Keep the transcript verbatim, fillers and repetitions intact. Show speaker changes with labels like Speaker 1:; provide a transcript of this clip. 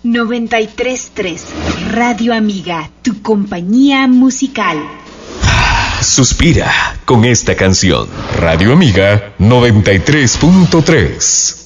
Speaker 1: noventa y tres punto tres Radio Amiga, tu compañía musical.
Speaker 2: Suspira con esta canción. Radio Amiga noventa y tres punto tres.